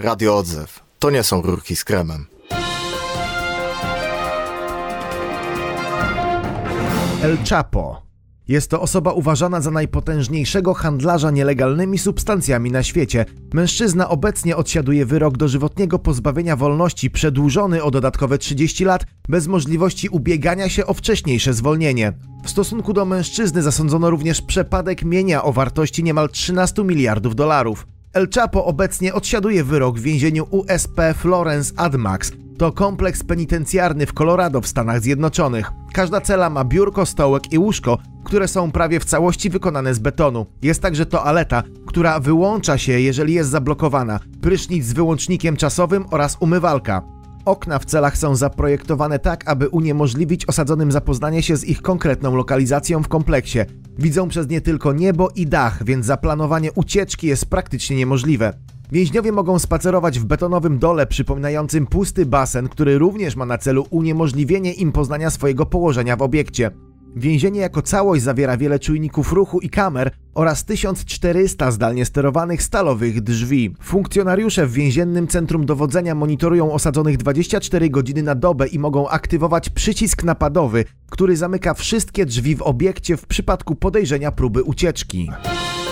Radio Odzew. To nie są rurki z kremem. El Chapo. Jest to osoba uważana za najpotężniejszego handlarza nielegalnymi substancjami na świecie. Mężczyzna obecnie odsiaduje wyrok dożywotniego pozbawienia wolności przedłużony o dodatkowe 30 lat bez możliwości ubiegania się o wcześniejsze zwolnienie. W stosunku do mężczyzny zasądzono również przepadek mienia o wartości niemal 13 miliardów dolarów. El Chapo obecnie odsiaduje wyrok w więzieniu USP Florence AdMax. To kompleks penitencjarny w Colorado w Stanach Zjednoczonych. Każda cela ma biurko, stołek i łóżko, które są prawie w całości wykonane z betonu. Jest także toaleta, która wyłącza się, jeżeli jest zablokowana, prysznic z wyłącznikiem czasowym oraz umywalka. Okna w celach są zaprojektowane tak, aby uniemożliwić osadzonym zapoznanie się z ich konkretną lokalizacją w kompleksie. Widzą przez nie tylko niebo i dach, więc zaplanowanie ucieczki jest praktycznie niemożliwe. Więźniowie mogą spacerować w betonowym dole przypominającym pusty basen, który również ma na celu uniemożliwienie im poznania swojego położenia w obiekcie. Więzienie jako całość zawiera wiele czujników ruchu i kamer oraz 1400 zdalnie sterowanych stalowych drzwi. Funkcjonariusze w więziennym centrum dowodzenia monitorują osadzonych 24 godziny na dobę i mogą aktywować przycisk napadowy, który zamyka wszystkie drzwi w obiekcie w przypadku podejrzenia próby ucieczki.